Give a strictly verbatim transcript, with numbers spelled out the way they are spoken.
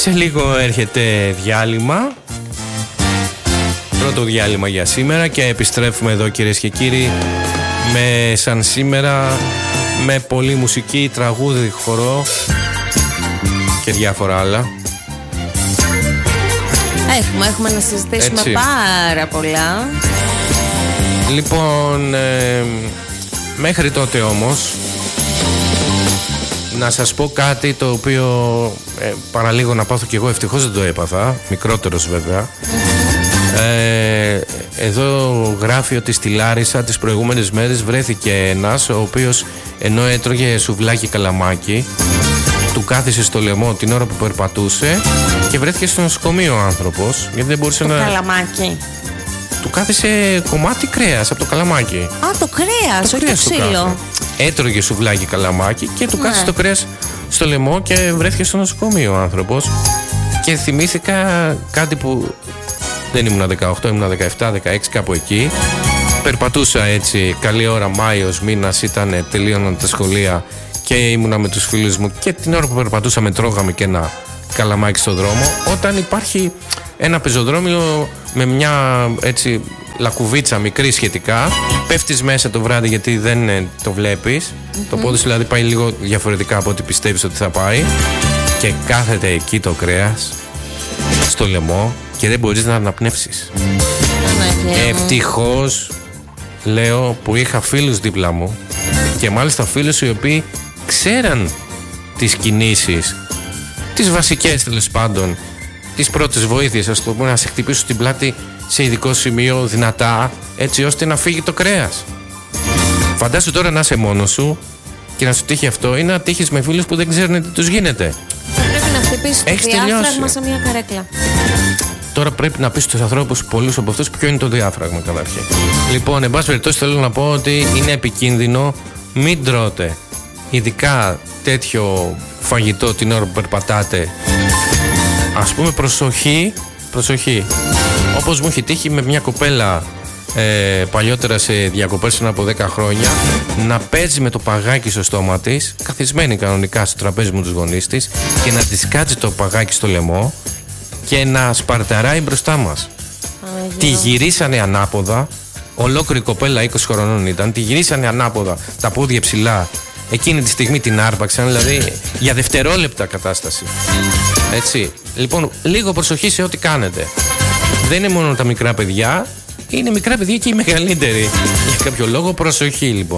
Σε λίγο έρχεται διάλειμμα. Πρώτο διάλειμμα για σήμερα και επιστρέφουμε εδώ, κυρίες και κύριοι, με σαν σήμερα, με πολλή μουσική, τραγούδι, χορό και διάφορα άλλα. Έχουμε, έχουμε να συζητήσουμε Έτσι. πάρα πολλά. Λοιπόν, ε, μέχρι τότε όμως να σας πω κάτι το οποίο ε, παραλίγο να πάθω κι εγώ, ευτυχώς δεν το έπαθα, μικρότερος βέβαια. Ε, εδώ γράφει ότι στη Λάρισα τις προηγούμενες μέρες βρέθηκε ένας ο οποίος, ενώ έτρωγε σουβλάκι καλαμάκι, του κάθισε στο λαιμό την ώρα που περπατούσε και βρέθηκε στο νοσοκομείο ο άνθρωπος, γιατί δεν μπορούσε το να... καλαμάκι. Του κάθισε κομμάτι κρέας από το καλαμάκι. Α, το κρέας, όχι το ξύλο. Έτρωγε σουβλάκι καλαμάκι και του ναι. κάθισε το κρέας στο λαιμό και βρέθηκε στο νοσοκομείο ο άνθρωπος. Και θυμήθηκα κάτι που δεν ήμουν δεκαοκτώ, ήμουν δεκαεπτά δεκαέξι, κάπου εκεί. Περπατούσα έτσι, καλή ώρα, Μάιος μήνας ήταν, τελείωναν τα σχολεία και ήμουνα με τους φίλους μου και την ώρα που περπατούσαμε τρώγαμε και ένα καλαμάκι στο δρόμο. Όταν υπάρχει ένα πεζοδρόμιο με μια έτσι λακκουβίτσα μικρή σχετικά, πέφτεις μέσα το βράδυ γιατί δεν ε, το βλέπεις. Mm-hmm. Το πόδι σου δηλαδή πάει λίγο διαφορετικά από ό,τι πιστεύεις ότι θα πάει και κάθεται εκεί το κρέας στο λαιμό και δεν μπορείς να αναπνεύσεις. Mm-hmm. Ευτυχώς, λέω, που είχα φίλους δίπλα μου και μάλιστα φίλους οι οποίοι ξέραν τις κινήσεις, τις βασικές τέλος πάντων, τις πρώτες βοήθειες, ας το πούμε, να σε χτυπήσουν στην πλάτη σε ειδικό σημείο δυνατά, έτσι ώστε να φύγει το κρέας. Φαντάσου τώρα να είσαι μόνος σου και να σου τύχει αυτό ή να τύχεις με φίλους που δεν ξέρουν τι τους γίνεται. Πρέπει να χτυπήσεις το διάφραγμα σε μια καρέκλα. Τώρα πρέπει να πεις στους ανθρώπους, πολλούς από αυτούς, ποιο είναι το διάφραγμα καταρχήν. Λοιπόν, εν πάση περιπτώσει θέλω να πω ότι είναι επικίνδυνο, μην τρώτε ειδικά τέτοιο φαγητό την ώρα που περπατάτε. Ας πούμε προσοχή, προσοχή. Όπως μου έχει τύχει με μια κοπέλα ε, παλιότερα σε διακοπές πριν από δέκα χρόνια, να παίζει με το παγάκι στο στόμα της, καθισμένη κανονικά στο τραπέζι μου τους γονείς της, και να της κάτσει το παγάκι στο λαιμό και να σπαρταράει μπροστά μας. Αγία. Τη γυρίσανε ανάποδα, ολόκληρη κοπέλα είκοσι χρονών ήταν, τη γυρίσανε ανάποδα, τα πόδια ψηλά. Εκείνη τη στιγμή την άρπαξαν, δηλαδή για δευτερόλεπτα κατάσταση. Έτσι. Λοιπόν, λίγο προσοχή σε ό,τι κάνετε. Δεν είναι μόνο τα μικρά παιδιά, είναι μικρά παιδιά και οι μεγαλύτεροι. Για κάποιο λόγο, προσοχή λοιπόν.